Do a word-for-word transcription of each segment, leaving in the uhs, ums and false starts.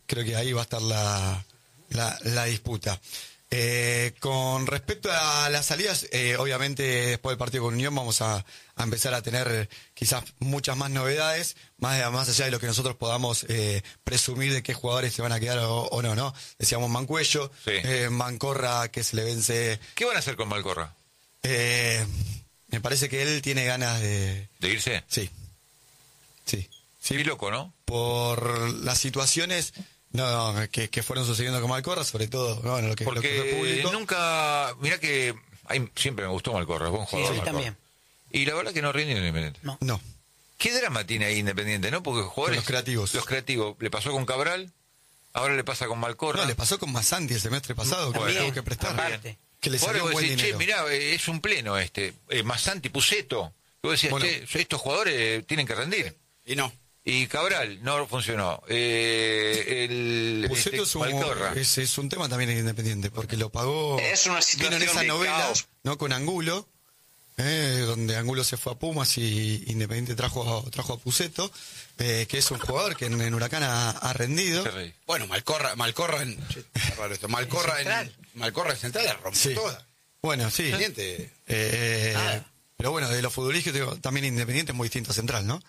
creo que ahí va a estar la, la, la disputa. Eh, con respecto a las salidas, eh, obviamente después del partido con Unión vamos a, a empezar a tener quizás muchas más novedades, más, más allá de lo que nosotros podamos eh, presumir de qué jugadores se van a quedar o, o no, ¿no? Decíamos Mancuello, Sí. eh, Mancorra que se le vence. ¿Qué van a hacer con Malcorra? Eh, me parece que él tiene ganas de... ¿De irse? Sí, sí. sí. Qué loco, ¿no? Por las situaciones... No, no, que, que fueron sucediendo con Malcorra, sobre todo, bueno, lo que, lo que fue Porque público. nunca... Mirá que ahí siempre me gustó Malcorra, es buen Sí, jugador. sí, Malcorra. también. Y la verdad que no rinde en Independiente. No. No, ¿Qué drama tiene ahí Independiente, no? Porque jugadores... Con los creativos. Los creativos. Le pasó con Cabral, ahora le pasa con Malcorra. no, le pasó con Masanti el semestre pasado, que También, tuvo que prestar. aparte. Que le Ahora salió un vos buen decís, che, dinero. mirá, eh, es un pleno este. Eh, Masanti, Puceto. Y vos decías, Bueno. che, estos jugadores eh, tienen que rendir. Y no. Y Cabral, no funcionó. Eh, el Puceto este, es, un, Malcorra. es, es un tema también Independiente, porque lo pagó... Es una situación vino en esa de novela, caos. ¿no? Con Angulo, eh, donde Angulo se fue a Pumas y Independiente trajo a, trajo a Puceto, eh, que es un jugador que en, en Huracán ha, ha rendido. Qué rey. Bueno, Malcorra, Malcorra en... che, está raro esto. Malcorra en... Central. Malcorra en Central la rompió Sí. toda. Bueno, sí. Independiente. Eh, Nada. pero bueno, de los futbolísticos digo, también Independiente es muy distinto a Central, ¿no?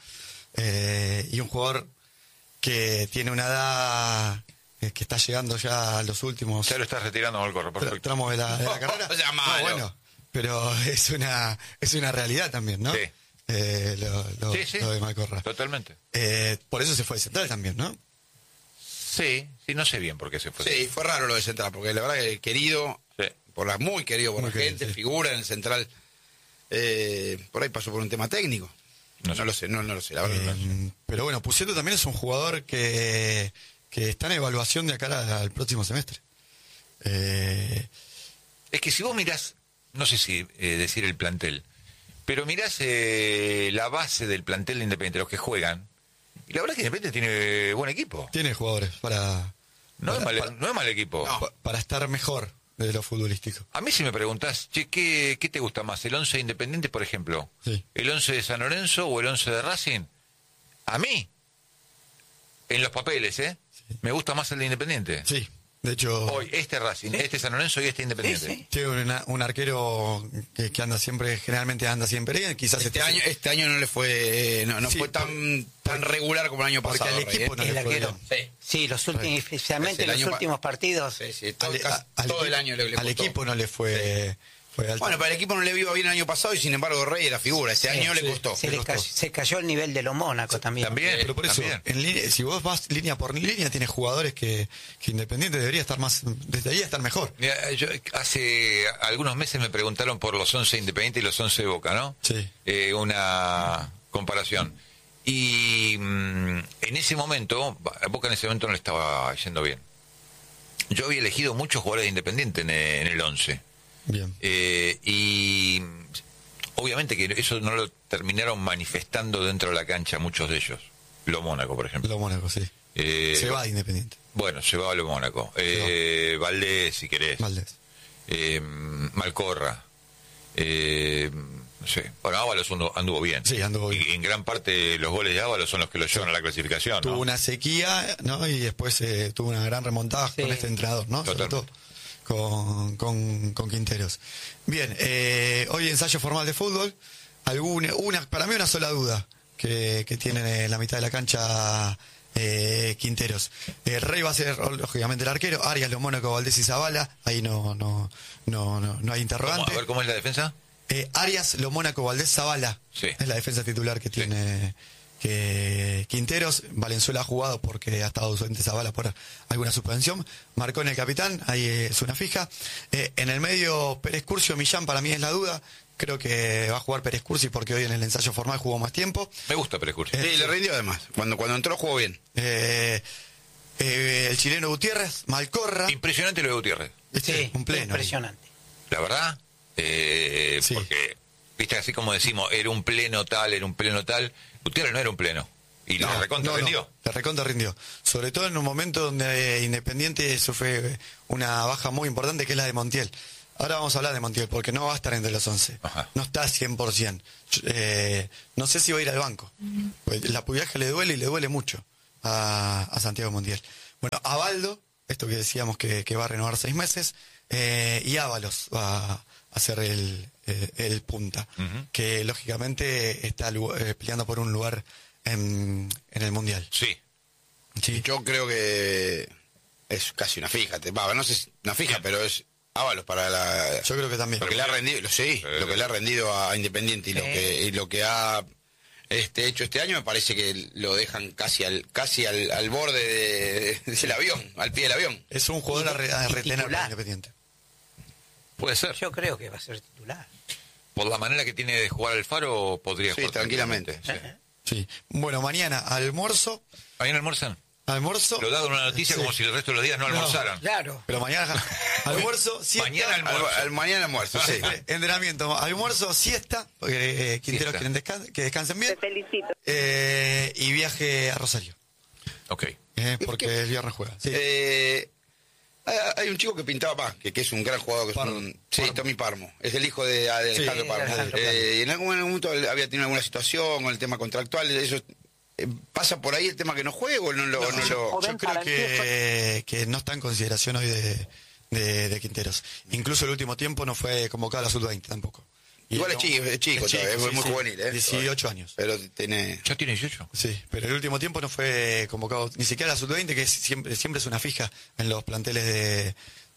Eh, y un jugador que tiene una edad eh, que está llegando ya a los últimos Ya lo estás retirando Malcorra, tra- perfecto. tramos de la, de la carrera. O sea, No, malo. bueno, pero es una es una realidad también, ¿no? Sí. Eh, lo, lo- Sí, sí. lo de Malcorra. Totalmente. Eh, por eso se fue de Central también, ¿no? Sí, sí, no sé bien por qué se fue. Sí, fue raro lo de Central, porque la verdad que querido, Sí. por la, muy querido por Muy la querido, gente, sí. figura en el Central. Eh, por ahí pasó por un tema técnico. No No, sé. lo sé, no, no lo sé, la verdad. no lo sé. Eh, pero bueno, Puceto también es un jugador que, que está en evaluación de cara al próximo semestre. Eh, Es que si vos mirás, no sé si eh, decir el plantel, pero mirás eh, la base del plantel de Independiente, los que juegan, y la verdad es que Independiente tiene buen equipo. tiene jugadores para, No, es, para, mal, para- no es mal equipo. pa- para estar mejor de lo futbolístico. A mí si me preguntás, che, ¿qué, qué te gusta más? ¿El once de Independiente, por ejemplo? Sí. ¿El once de San Lorenzo o el once de Racing? A mí, en los papeles, ¿eh? Me gusta más el de Independiente. Sí, de hecho... Hoy, este Racing, este San Lorenzo y este Independiente. Sí, sí. Tiene una- un arquero que, que anda siempre, generalmente anda siempre bien, quizás Este este- año, este año no le fue, no, no Sí, fue tan, tan regular como el año porque pasado. al Rey, equipo ¿eh? no El le fue arquero. bien. Sí. Sí, los últimos, especialmente Es el los año pa- últimos partidos. Sí, sí, todo, Al, casi a- al todo equipo- el año le, le al costó. equipo no le fue, fue alto. Bueno, para el equipo no le iba bien el año pasado y sin embargo Rey era figura. Este Sí, año le sí. costó. Se, le le costó. cayó, se cayó el nivel de los Mónacos también. También. Pero por eso, También. en línea- si vos vas línea por línea, tienes jugadores que, que Independiente debería estar más, desde ahí estar mejor. Mira, yo, hace algunos meses me preguntaron por los once Independiente y los once de Boca, ¿no? Sí. Eh, una comparación. Y mm, en ese momento, a Boca en ese momento no le estaba yendo bien. Yo había elegido muchos jugadores de Independiente en, eh, en el once. Bien. Eh, y mm, obviamente que eso no lo terminaron manifestando dentro de la cancha muchos de ellos. Lo Mónaco, por ejemplo. Lo Mónaco, sí. Eh, Se va de Independiente. Bueno, se va a lo Mónaco. Eh, Valdés, si querés. Valdés. Eh, Malcorra. Eh, no sé. Bueno, Ábalos anduvo, anduvo bien. Sí, anduvo bien. Y en gran parte los goles de Ábalos son los que lo llevan a la clasificación, Tuvo ¿no? una sequía, ¿no? Y después eh, tuvo una gran remontada Sí. con este entrenador, ¿no? Sobre todo Totalmente. con, con, con Quinteros. Bien, eh, hoy ensayo formal de fútbol. Alguna, una, para mí una sola duda que, que tiene en la mitad de la cancha eh, Quinteros. Eh, Rey va a ser, lógicamente, el arquero. Arias, Lo Mónaco, Valdés y Zavala. Ahí no, no, no, no, no hay ¿Cómo? interrogante. A ver, ¿cómo es la defensa? Eh, Arias, Lo Mónaco, Valdés, Zavala. Sí. Es la defensa titular que tiene que Quinteros. Valenzuela ha jugado porque ha estado ausente Zavala por alguna suspensión. Marcó en el capitán, ahí es una fija. Eh, en el medio, Pérez Curcio, Millán para mí es la duda. Creo que va a jugar Pérez Curci porque hoy en el ensayo formal jugó más tiempo. Me gusta Pérez Cursi. Eh, Sí, le rindió además. Cuando, cuando entró jugó bien. Eh, eh, el chileno Gutiérrez, Malcorra. Impresionante lo de Gutiérrez. Este, Sí, un pleno. impresionante. La verdad. Eh, Sí. Porque, viste, así como decimos, era un pleno tal, era un pleno tal. Gutiérrez no era un pleno. Y la recontra No, no, rindió. la recontra rindió. Sobre todo en un momento donde eh, Independiente sufre una baja muy importante que es la de Montiel. Ahora vamos a hablar de Montiel porque no va a estar entre los once. Ajá. No está cien por ciento. Eh, no sé si va a ir al banco. Pues la puyaje le duele y le duele mucho a, a Santiago Montiel. Bueno, Abaldo, esto que decíamos que, que va a renovar seis meses, eh, y Ábalos va a hacer el, el, el punta, uh-huh. que lógicamente está eh, peleando por un lugar en, en el Mundial. Sí. sí. Yo creo que es casi una fija, te, va, no sé si una fija, sí. pero es Ábalos para la... Yo creo que también. Lo que le ha rendido, sí, eh, lo que le ha rendido a Independiente y, eh. lo, que, y lo que ha... Este hecho este año me parece que lo dejan casi al casi al, al borde de, de, del avión, al pie del avión. Es un jugador a, re, a retener para Independiente. Puede ser. Yo creo que va a ser titular. Por la manera que tiene de jugar Alfaro podría sí, jugar tranquilamente. Sí. sí. Bueno, mañana almuerzo. ¿Mañana almuerzan? Almuerzo. Lo he dado una noticia sí. como si el resto de los días no, no almorzaran. Claro. Pero mañana almuerzo, siesta. Mañana almuerzo. Al, al, mañana almuerzo, sí. Entrenamiento, almuerzo, siesta, porque eh, Quinteros quieren descan que descansen bien. Te felicito. Eh, y viaje a Rosario. Ok. Eh, porque ¿Qué? el viernes juega. Sí. Eh, hay, hay un chico que pintaba más, que, que es un gran jugador, que Parmo. es un, sí, Parmo. Tommy Parmo. Es el hijo de, de Alejandro sí, Parmo. Alejandro eh, y en algún momento había tenido alguna situación con el tema contractual, eso... ¿Pasa por ahí el tema que no juego o no lo...? No, no yo, lo... yo creo que, que no está en consideración hoy de, de, de Quinteros. Incluso el último tiempo no fue convocado a la sub veinte tampoco. Y Igual es chico, es chico, es, chico, es sí, muy sí, juvenil, ¿eh? dieciocho años. Pero tiene... ¿Ya tiene dieciocho? Sí, pero el último tiempo no fue convocado ni siquiera a la sub veinte, que es, siempre, siempre es una fija en los planteles de,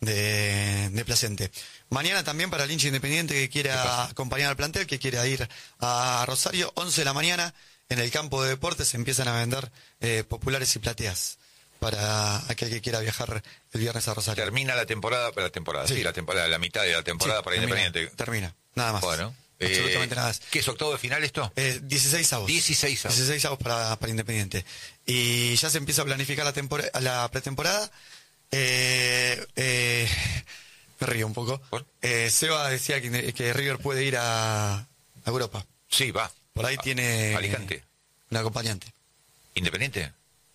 de, de Placente. Mañana también para el hincha Independiente que quiera acompañar al plantel, que quiera ir a Rosario, once de la mañana, en el campo de deportes se empiezan a vender eh, populares y plateas para aquel que quiera viajar el viernes a Rosario. Termina la temporada, la temporada, sí, sí la temporada, la mitad de la temporada sí, para termina, Independiente. Termina, nada más. Bueno. Absolutamente eh, nada más. ¿Qué es octavo de final esto? Eh, dieciséis avos. dieciséis avos. dieciséis avos para, para Independiente. Y ya se empieza a planificar la, tempor la pretemporada. Eh, eh, me río un poco. Eh, Seba decía que, que River puede ir a, a Europa. Sí, va. Por ahí tiene Alicante. Un acompañante. ¿Independiente?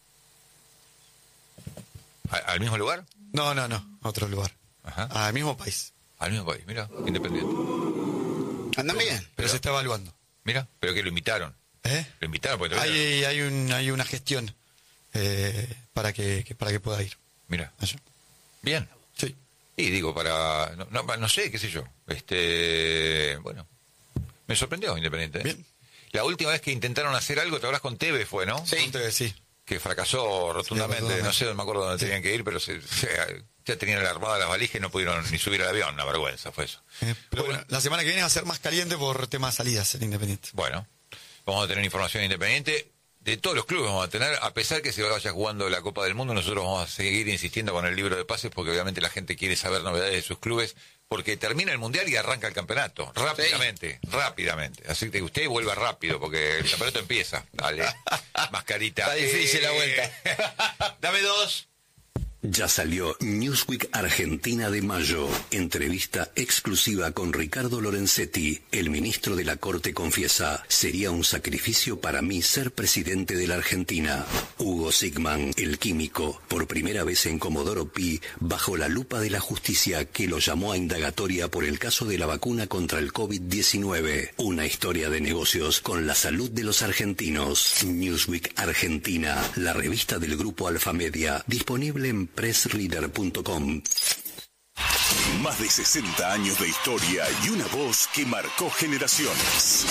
¿Al mismo lugar? No, no, no, a otro lugar. Ajá. Al mismo país. Al mismo país, mira, Independiente. Andan bien. Pero, pero se está evaluando. Mira, pero que lo invitaron. ¿Eh? Lo invitaron porque hay, hay, un, hay una gestión eh, para que, que para que pueda ir. Mira. Allá. Bien. Sí. Y digo, para... No, no, no sé, qué sé yo. Este... Bueno. Me sorprendió Independiente. Bien. La última vez que intentaron hacer algo, te hablas con Tevez, fue, ¿no? Sí. Con Tevez, sí. Que fracasó rotundamente. Sí, rotundamente. No sé, no me acuerdo dónde sí. tenían que ir, pero se, se, ya tenían armadas las valijas y no pudieron ni subir al avión. Una vergüenza fue eso. Eh, pero bueno, bueno, la semana que viene va a ser más caliente por temas salidas en Independiente. Bueno, vamos a tener información Independiente. De todos los clubes vamos a tener, a pesar que se vaya jugando la Copa del Mundo, nosotros vamos a seguir insistiendo con el libro de pases porque obviamente la gente quiere saber novedades de sus clubes, porque termina el Mundial y arranca el campeonato, rápidamente, sí. rápidamente. Así que usted vuelva rápido porque el campeonato empieza. Dale, mascarita. Está difícil eh... la vuelta. Dame dos. Ya salió Newsweek Argentina de mayo. Entrevista exclusiva con Ricardo Lorenzetti. El ministro de la Corte confiesa: sería un sacrificio para mí ser presidente de la Argentina. Hugo Sigman, el químico, por primera vez en Comodoro Pi, bajo la lupa de la justicia que lo llamó a indagatoria por el caso de la vacuna contra el COVID diecinueve. Una historia de negocios con la salud de los argentinos. Newsweek Argentina, la revista del grupo Alfamedia, disponible en press reader punto com. Más de sesenta años de historia y una voz que marcó generaciones.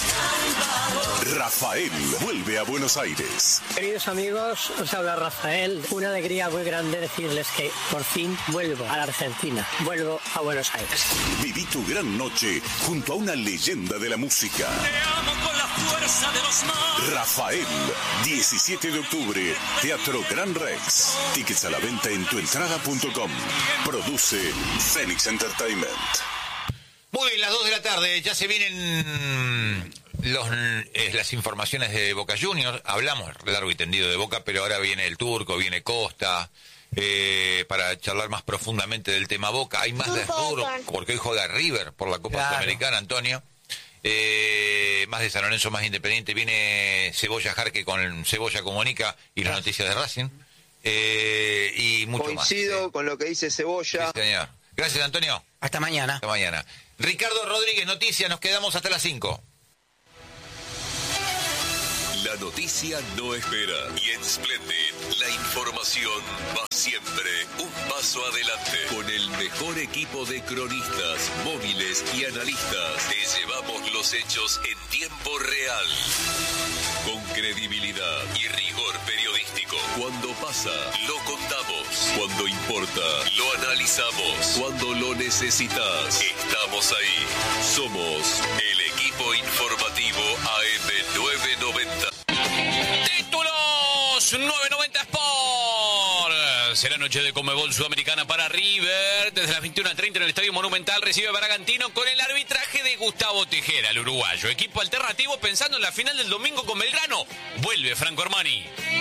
Rafael vuelve a Buenos Aires. Queridos amigos, os habla Rafael. Una alegría muy grande decirles que por fin vuelvo a la Argentina. Vuelvo a Buenos Aires. Viví tu gran noche junto a una leyenda de la música. Te amo con la fuerza de los mares. Rafael, diecisiete de octubre, Teatro Gran Rex. Tickets a la venta en tuentrada punto com. Produce Phoenix Entertainment. Muy bien, las dos de la tarde, ya se vienen los, eh, las informaciones de Boca Juniors. Hablamos largo y tendido de Boca, pero ahora viene el Turco, viene Costa, eh, para charlar más profundamente del tema Boca. Hay más de Arturo, porque hoy juega River por la Copa claro. Sudamericana, Antonio. Eh, más de San Lorenzo, más Independiente. Viene Cebolla Jarque con Cebolla Comunica y las noticias de Racing. Eh, y mucho Coincido más. Coincido ¿sí? con lo que dice Cebolla. Sí, señor. Gracias, Antonio. Hasta mañana. Hasta mañana. Ricardo Rodríguez, noticias, nos quedamos hasta las cinco. La noticia no espera. Y en Splendid, la información va siempre un paso adelante. Con el mejor equipo de cronistas, móviles y analistas, te llevamos los hechos en tiempo real. Con credibilidad y rigor periodístico. Cuando pasa, lo contamos. Cuando importa, lo analizamos. Cuando lo necesitas, estamos ahí. Somos el equipo informativo A M novecientos noventa. Títulos nueve noventa Sport. Será noche de Conmebol Sudamericana para River. Desde las veintiuna treinta en el Estadio Monumental recibe a Bragantino con el arbitraje de Gustavo Tejera, el uruguayo. Equipo alternativo pensando en la final del domingo con Belgrano. Vuelve Franco Armani.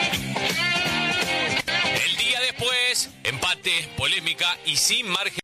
El día después, empate, polémica y sin margen.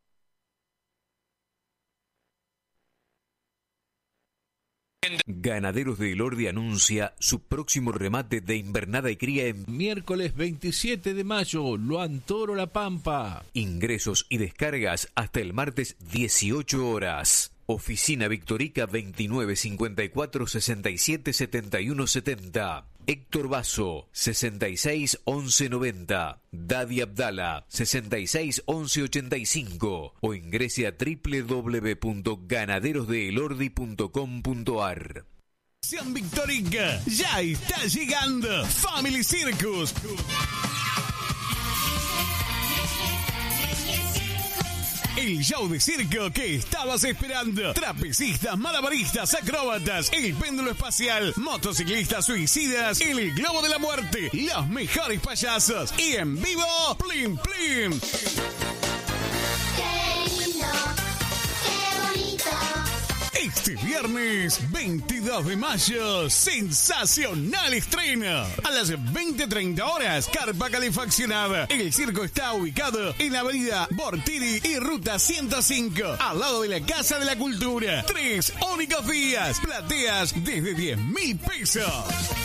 Ganaderos de Elordi anuncia su próximo remate de invernada y cría en miércoles veintisiete de mayo, Luan Toro La Pampa. Ingresos y descargas hasta el martes dieciocho horas. Oficina Victorica veintinueve cincuenta y cuatro sesenta y siete setenta y uno setenta. Héctor Basso sesenta y seis once noventa. Dadi Abdala sesenta y seis once ochenta y cinco o ingrese a doble u doble u doble u punto ganaderos de elordi punto com punto a r. Sean Victorica, ya está llegando Family Circus. El show de circo que estabas esperando. Trapecistas, malabaristas, acróbatas, el péndulo espacial, motociclistas suicidas, el globo de la muerte, los mejores payasos y en vivo, Plim Plim. Qué lindo, qué bonito. Este viernes veintidós de mayo, sensacional estreno. A las veinte treinta horas, carpa calefaccionada. El circo está ubicado en la avenida Bortiri y ruta ciento cinco, al lado de la Casa de la Cultura. Tres únicos días, plateas desde diez mil pesos.